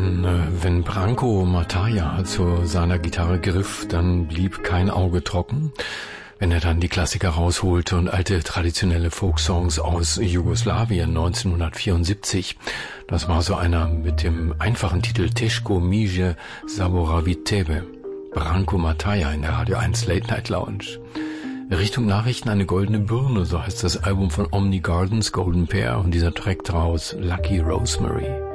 Wenn Branko Mataya zu seiner Gitarre griff, dann blieb kein Auge trocken. Wenn er dann die Klassiker rausholte und alte traditionelle Folksongs aus Jugoslawien 1974, das war so einer mit dem einfachen Titel Teško Mije Zaboravit Tebe. Branko Mataya in der Radio 1 Late Night Lounge. Richtung Nachrichten eine goldene Birne, so heißt das Album von Omni Gardens, Golden Pear, und dieser Track draus, Lucky Rosemary.